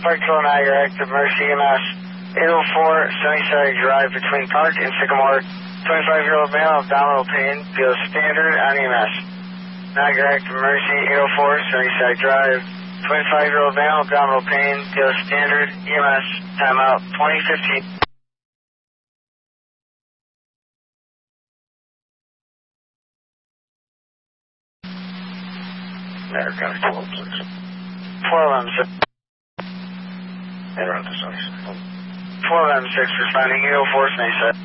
Park Hill Niagara, active Mercy EMS. 804 Sunnyside Drive between Park and Sycamore. 25-year-old male, abdominal pain, feels standard on EMS. Niagara, active Mercy. 804 Sunnyside Drive. 25-year-old male, abdominal pain, feels standard, EMS. Timeout 2015. Niagara County 12, please. 411. And around to Sunnyside. 411, responding 804 Sunnyside.